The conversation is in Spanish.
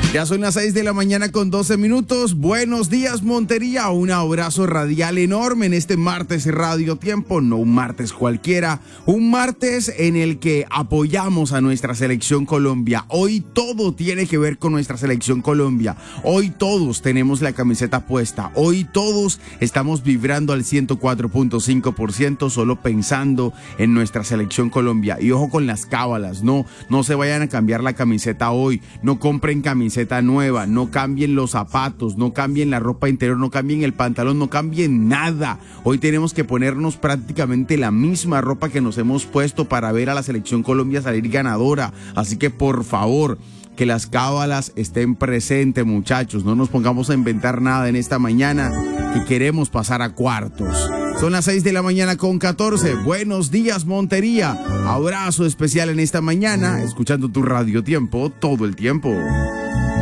Ya son las 6 de la mañana con 12 minutos. Buenos días, Montería. Un abrazo radial enorme en este martes Radio Tiempo. No un martes cualquiera. Un martes en el que apoyamos a nuestra selección Colombia. Hoy todo tiene que ver con nuestra selección Colombia. Hoy todos tenemos la camiseta puesta. Hoy todos estamos vibrando al 104.5% solo pensando en nuestra selección Colombia. Y ojo con las cábalas. No se vayan a cambiar la camiseta hoy. No compren camiseta nueva, no cambien los zapatos, no cambien la ropa interior, no cambien el pantalón, no cambien nada. Hoy tenemos que ponernos prácticamente la misma ropa que nos hemos puesto para ver a la selección Colombia salir ganadora. Así que por favor, que las cábalas estén presentes, muchachos. No nos pongamos a inventar nada en esta mañana, que queremos pasar a cuartos. Son las 6 de la mañana con 14. Buenos días, Montería. Abrazo especial en esta mañana, escuchando tu Radio Tiempo todo el tiempo.